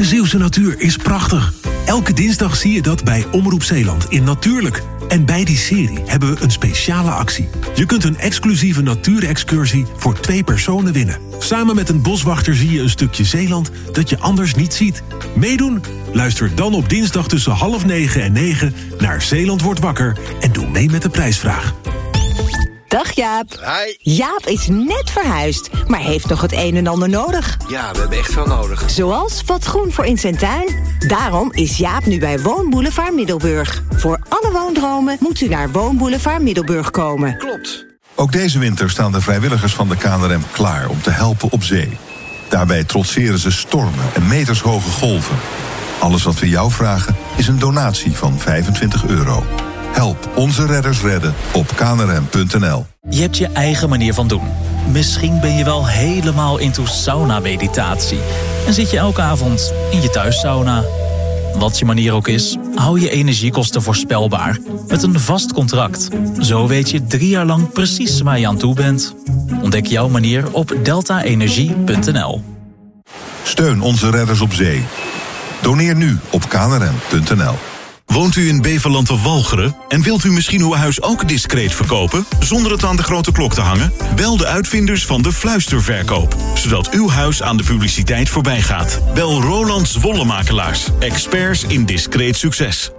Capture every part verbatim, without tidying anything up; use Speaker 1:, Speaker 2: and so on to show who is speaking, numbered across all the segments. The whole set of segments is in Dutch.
Speaker 1: De Zeeuwse natuur is prachtig. Elke dinsdag zie je dat bij Omroep Zeeland in Natuurlijk. En bij die serie hebben we een speciale actie. Je kunt een exclusieve natuurexcursie voor twee personen winnen. Samen met een boswachter zie je een stukje Zeeland dat je anders niet ziet. Meedoen? Luister dan op dinsdag tussen half negen en negen naar Zeeland wordt wakker en doe mee met de prijsvraag.
Speaker 2: Dag Jaap.
Speaker 3: Hi.
Speaker 2: Jaap is net verhuisd, maar heeft nog het een en ander nodig.
Speaker 3: Ja, we hebben echt veel nodig.
Speaker 2: Zoals wat groen voor in zijn tuin. Daarom is Jaap nu bij Woonboulevard Middelburg. Voor alle woondromen moet u naar Woonboulevard Middelburg komen.
Speaker 3: Klopt.
Speaker 4: Ook deze winter staan de vrijwilligers van de K N R M klaar om te helpen op zee. Daarbij trotseren ze stormen en metershoge golven. Alles wat we jou vragen is een donatie van vijfentwintig euro. Help onze redders redden op k n r m punt n l.
Speaker 5: Je hebt je eigen manier van doen. Misschien ben je wel helemaal into sauna-meditatie. En zit je elke avond in je thuissauna. Wat je manier ook is, hou je energiekosten voorspelbaar. Met een vast contract. Zo weet je drie jaar lang precies waar je aan toe bent. Ontdek jouw manier op delta energie punt n l.
Speaker 4: Steun onze redders op zee. Doneer nu op k n r m punt n l.
Speaker 6: Woont u in Beverland of Walcheren en wilt u misschien uw huis ook discreet verkopen, zonder het aan de grote klok te hangen? Bel de uitvinders van de fluisterverkoop, zodat uw huis aan de publiciteit voorbij gaat. Bel Roland Zwollemakelaars, experts in discreet succes.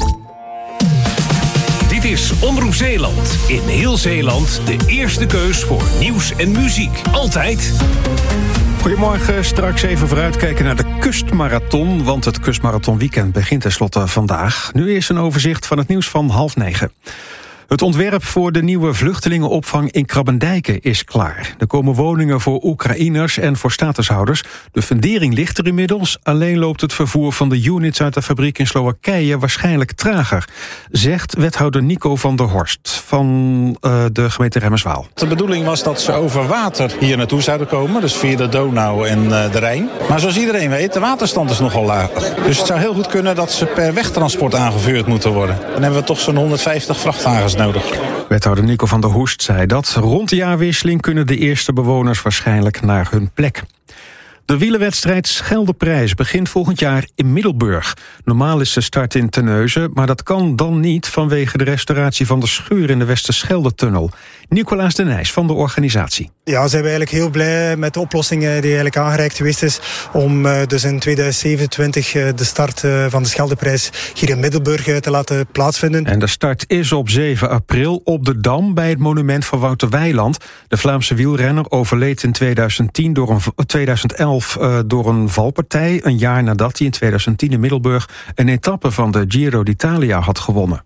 Speaker 7: Dit is Omroep Zeeland. In heel Zeeland de eerste keus voor nieuws en muziek. Altijd.
Speaker 8: Goedemorgen, straks even vooruitkijken naar de Kustmarathon, want het Kustmarathonweekend begint tenslotte vandaag. Nu eerst een overzicht van het nieuws van half negen. Het ontwerp voor de nieuwe vluchtelingenopvang in Krabbendijken is klaar. Er komen woningen voor Oekraïners en voor statushouders. De fundering ligt er inmiddels, alleen loopt het vervoer van de units uit de fabriek in Slowakije waarschijnlijk trager, zegt wethouder Nico van der Horst van uh, de gemeente Remmerswaal.
Speaker 9: De bedoeling was dat ze over water hier naartoe zouden komen, dus via de Donau en uh, de Rijn. Maar zoals iedereen weet, de waterstand is nogal laag. Dus het zou heel goed kunnen dat ze per wegtransport aangevuurd moeten worden. Dan hebben we toch zo'n honderdvijftig vrachtwagens nodig.
Speaker 8: Wethouder Nico van der Horst zei dat. Rond de jaarwisseling kunnen de eerste bewoners waarschijnlijk naar hun plek. De wielerwedstrijd Scheldeprijs begint volgend jaar in Middelburg. Normaal is de start in Terneuzen, maar dat kan dan niet vanwege de restauratie van de scheur in de Westerschelde-tunnel. Nicolaas de Nijs van de organisatie.
Speaker 10: Ja, zijn we eigenlijk heel blij met de oplossing die eigenlijk aangereikt geweest is om uh, dus in tweeduizend zevenentwintig uh, de start uh, van de Scheldeprijs hier in Middelburg uh, te laten plaatsvinden.
Speaker 8: En de start is op zeven april op de Dam bij het monument van Wouter Weiland. De Vlaamse wielrenner overleed in tweeduizend tien door een, tweeduizend elf uh, door een valpartij, een jaar nadat hij in tweeduizend tien in Middelburg een etappe van de Giro d'Italia had gewonnen.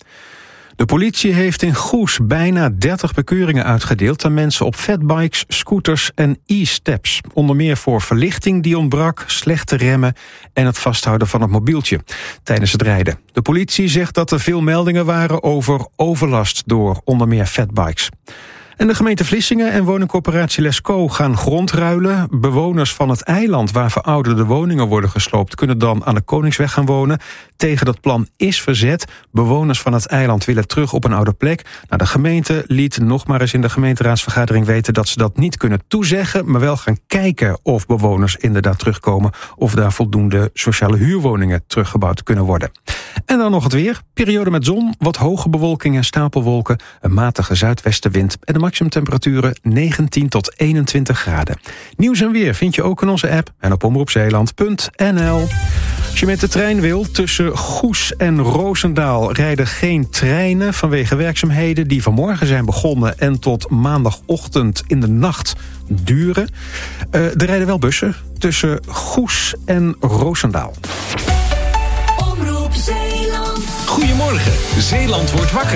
Speaker 8: De politie heeft in Goes bijna dertig bekeuringen uitgedeeld aan mensen op fatbikes, scooters en e-steps. Onder meer voor verlichting die ontbrak, slechte remmen en het vasthouden van het mobieltje tijdens het rijden. De politie zegt dat er veel meldingen waren over overlast door onder meer fatbikes. En de gemeente Vlissingen en woningcorporatie Lesco gaan grond ruilen. Bewoners van het eiland waar verouderde woningen worden gesloopt kunnen dan aan de Koningsweg gaan wonen. Tegen dat plan is verzet. Bewoners van het eiland willen terug op een oude plek. Nou, de gemeente liet nog maar eens in de gemeenteraadsvergadering weten dat ze dat niet kunnen toezeggen, maar wel gaan kijken of bewoners inderdaad terugkomen, of daar voldoende sociale huurwoningen teruggebouwd kunnen worden. En dan nog het weer. Periode met zon, wat hoge bewolking en stapelwolken, een matige zuidwestenwind en de maximumtemperaturen negentien tot eenentwintig graden. Nieuws en weer vind je ook in onze app en op omroep zeeland punt n l. Als je met de trein wil, tussen Goes en Roosendaal rijden geen treinen vanwege werkzaamheden die vanmorgen zijn begonnen en tot maandagochtend in de nacht duren. Uh, er rijden wel bussen tussen Goes en Roosendaal.
Speaker 7: Goedemorgen, Zeeland wordt wakker.